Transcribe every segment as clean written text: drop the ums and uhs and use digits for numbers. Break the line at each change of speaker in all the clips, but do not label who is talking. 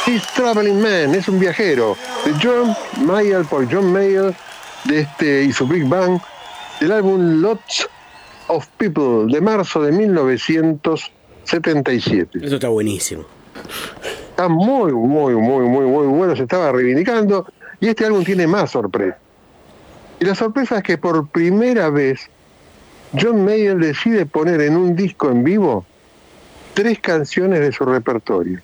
He's Traveling Man, es un viajero, de John Mayall por John Mayall, y su Big Bang, del álbum Lots of People, de marzo de 1977.
Eso está buenísimo.
Está muy bueno, se estaba reivindicando, y este álbum tiene más sorpresa. Y la sorpresa es que por primera vez John Mayall decide poner en un disco en vivo 3 canciones de su repertorio.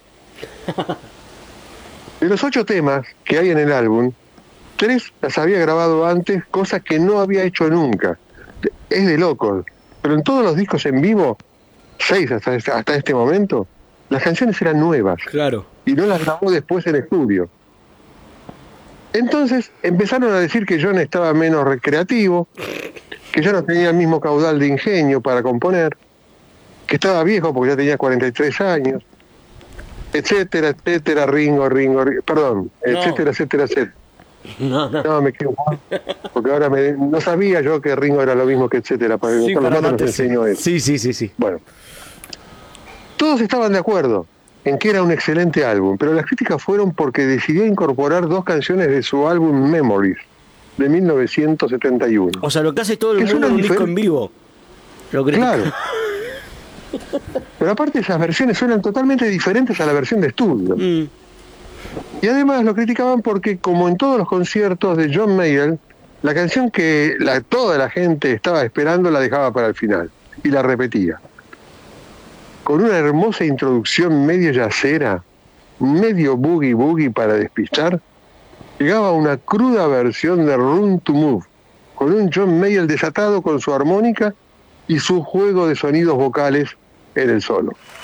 De los 8 temas que hay en el álbum, 3 las había grabado antes, cosas que no había hecho nunca. Es de locos. Pero en todos los discos en vivo, 6 hasta este momento, las canciones eran nuevas.
Claro.
Y no las grabó después en estudio. Entonces empezaron a decir que John estaba menos recreativo, que ya no tenía el mismo caudal de ingenio para componer, que estaba viejo porque ya tenía 43 años, etcétera, Ringo, perdón, etcétera. No, me equivoco, porque ahora no sabía yo que Ringo era lo mismo que etcétera, para
sí,
los mates nos enseñó él.
Sí.
Bueno, todos estaban de acuerdo en que era un excelente álbum, pero las críticas fueron porque decidió incorporar 2 canciones de su álbum Memories, de 1971.
O sea, lo que hace todo el mundo en un disco en vivo.
Claro. Pero aparte esas versiones suenan totalmente diferentes a la versión de estudio. Y además lo criticaban porque, como en todos los conciertos de John Mayall, la canción que toda la gente estaba esperando la dejaba para el final y la repetía. Con una hermosa introducción medio yacera, medio boogie para despistar, llegaba una cruda versión de Room to Move, con un John Mayall desatado con su armónica y su juego de sonidos vocales en el solo.